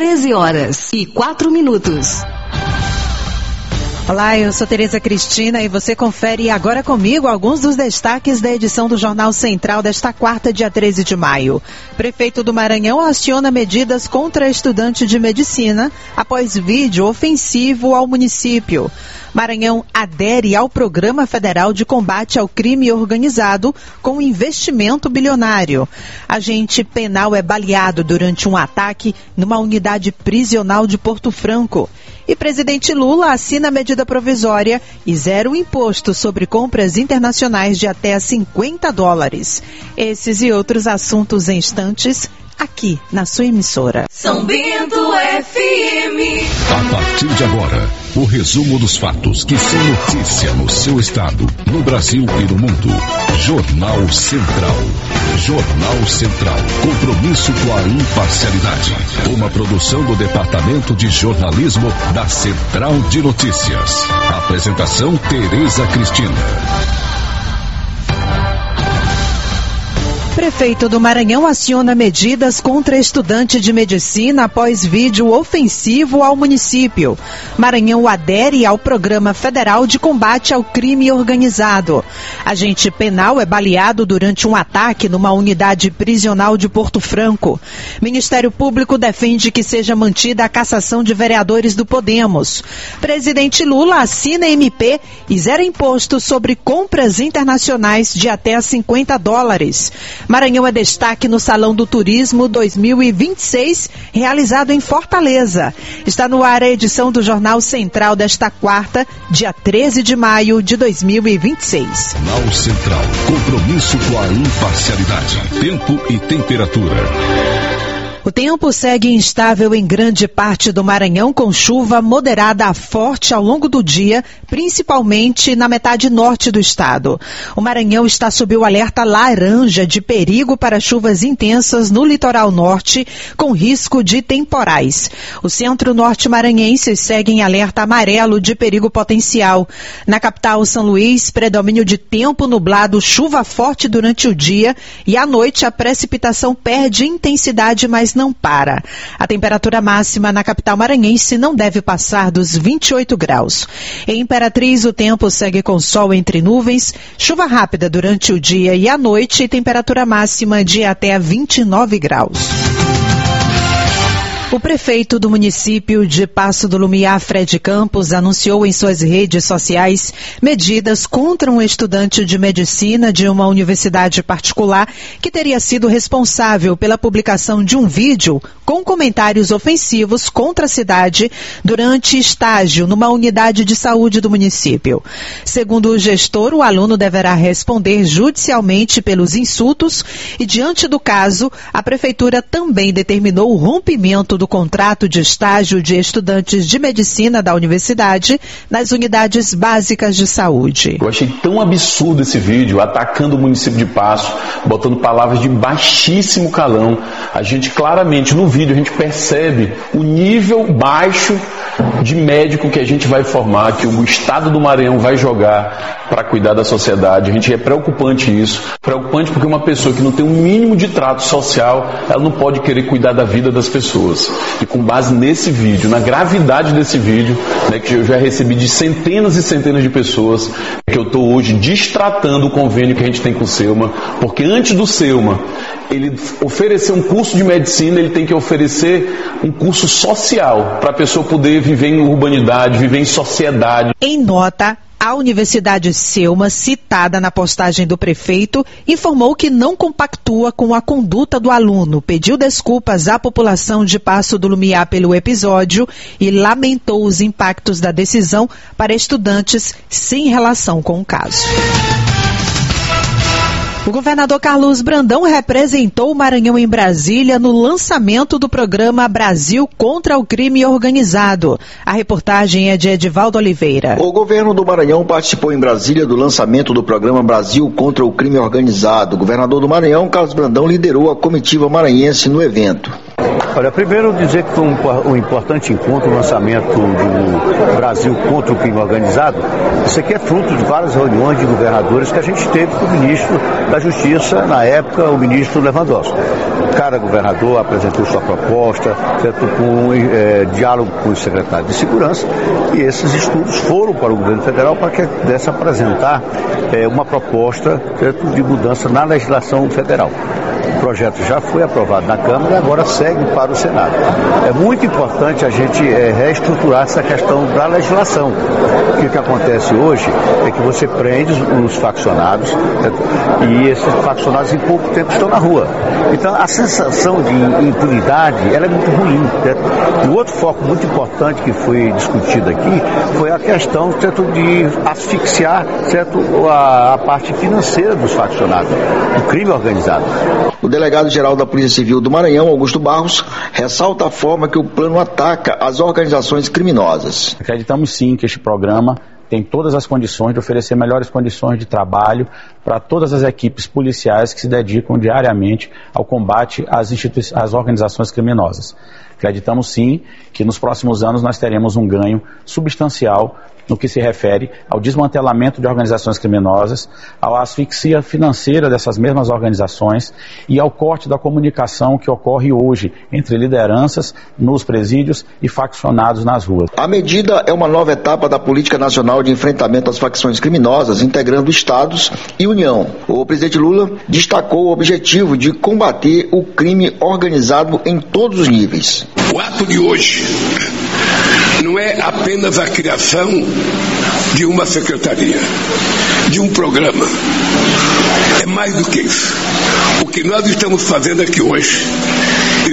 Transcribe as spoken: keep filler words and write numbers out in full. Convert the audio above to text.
treze horas e quatro minutos. Olá, eu sou Tereza Cristina e você confere agora comigo alguns dos destaques da edição do Jornal Central desta quarta, dia treze de maio. Prefeito do Maranhão aciona medidas contra estudante de medicina após vídeo ofensivo ao município. Maranhão adere ao Programa Federal de Combate ao Crime Organizado com investimento bilionário. Agente penal é baleado durante um ataque numa unidade prisional de Porto Franco. E presidente Lula assina medida provisória e zera o imposto sobre compras internacionais de até cinquenta dólares. Esses e outros assuntos em instantes, aqui na sua emissora. São Bento F M. A partir de agora, o resumo dos fatos que são notícia no seu estado, no Brasil e no mundo. Jornal Central. Jornal Central. Compromisso com a imparcialidade. Uma produção do Departamento de Jornalismo da Central de Notícias. Apresentação Tereza Cristina. Prefeito do Maranhão aciona medidas contra estudante de medicina após vídeo ofensivo ao município. Maranhão adere ao Programa Federal de Combate ao Crime Organizado. Agente penal é baleado durante um ataque numa unidade prisional de Porto Franco. Ministério Público defende que seja mantida a cassação de vereadores do Podemos. Presidente Lula assina M P e zera imposto sobre compras internacionais de até cinquenta dólares. Maranhão é destaque no Salão do Turismo dois mil e vinte e seis, realizado em Fortaleza. Está no ar a edição do Jornal Central desta quarta, dia treze de maio de dois mil e vinte e seis. Jornal Central. Compromisso com a imparcialidade. Tempo e temperatura. O tempo segue instável em grande parte do Maranhão, com chuva moderada a forte ao longo do dia, principalmente na metade norte do estado. O Maranhão está sob o alerta laranja de perigo para chuvas intensas no litoral norte, com risco de temporais. O centro-norte maranhense segue em alerta amarelo de perigo potencial. Na capital, São Luís, predomínio de tempo nublado, chuva forte durante o dia e à noite a precipitação perde intensidade, mas não para. A temperatura máxima na capital maranhense não deve passar dos vinte e oito graus. Em Imperatriz, o tempo segue com sol entre nuvens, chuva rápida durante o dia e à noite e temperatura máxima de até vinte e nove graus. O prefeito do município de Passo do Lumiar, Fred Campos, anunciou em suas redes sociais medidas contra um estudante de medicina de uma universidade particular que teria sido responsável pela publicação de um vídeo com comentários ofensivos contra a cidade durante estágio numa unidade de saúde do município. Segundo o gestor, o aluno deverá responder judicialmente pelos insultos e, diante do caso, a prefeitura também determinou o rompimento do do contrato de estágio de estudantes de medicina da universidade nas unidades básicas de saúde. Eu achei tão absurdo esse vídeo, atacando o município de Passo, botando palavras de baixíssimo calão. A gente claramente, no vídeo, a gente percebe o nível baixo de médico que a gente vai formar, que o estado do Maranhão vai jogar para cuidar da sociedade. A gente é preocupante isso. Preocupante porque uma pessoa que não tem um mínimo de trato social, ela não pode querer cuidar da vida das pessoas. E com base nesse vídeo, na gravidade desse vídeo, né, que eu já recebi de centenas e centenas de pessoas, que eu estou hoje destratando o convênio que a gente tem com o Selma, porque antes do Selma, ele oferecer um curso de medicina, ele tem que oferecer um curso social, para a pessoa poder viver em urbanidade, viver em sociedade. Em nota, a Universidade Selma, citada na postagem do prefeito, informou que não compactua com a conduta do aluno, pediu desculpas à população de Passo do Lumiar pelo episódio e lamentou os impactos da decisão para estudantes sem relação com o caso. O governador Carlos Brandão representou o Maranhão em Brasília no lançamento do programa Brasil contra o Crime Organizado. A reportagem é de Edivaldo Oliveira. O governo do Maranhão participou em Brasília do lançamento do programa Brasil contra o Crime Organizado. O governador do Maranhão, Carlos Brandão, liderou a comitiva maranhense no evento. Olha, primeiro dizer que foi um, um importante encontro, o lançamento do Brasil contra o crime organizado. Isso aqui é fruto de várias reuniões de governadores que a gente teve com o ministro da Justiça, na época, o ministro Lewandowski. Cada governador apresentou sua proposta, certo, com é, diálogo com os secretários de segurança, e esses estudos foram para o governo federal para que pudesse apresentar é, uma proposta, certo, de mudança na legislação federal. O projeto já foi aprovado na Câmara e agora segue para o Senado. É muito importante a gente é, reestruturar essa questão da legislação. O que, que acontece hoje é que você prende os faccionados, certo? E esses faccionados em pouco tempo estão na rua. Então a sensação de impunidade ela é muito ruim. Certo? E o outro foco muito importante que foi discutido aqui foi a questão, certo, de asfixiar, certo, a, a parte financeira dos faccionados, o crime organizado. O delegado-geral da Polícia Civil do Maranhão, Augusto Barros, ressalta a forma que o plano ataca as organizações criminosas. Acreditamos sim que este programa tem todas as condições de oferecer melhores condições de trabalho para todas as equipes policiais que se dedicam diariamente ao combate às, institui- às organizações criminosas. Acreditamos sim que nos próximos anos nós teremos um ganho substancial no que se refere ao desmantelamento de organizações criminosas, à asfixia financeira dessas mesmas organizações e ao corte da comunicação que ocorre hoje entre lideranças nos presídios e faccionados nas ruas. A medida é uma nova etapa da Política Nacional de Enfrentamento às Facções Criminosas, integrando estados e União. O presidente Lula destacou o objetivo de combater o crime organizado em todos os níveis. O ato de hoje não é apenas a criação de uma secretaria, de um programa. É mais do que isso. O que nós estamos fazendo aqui hoje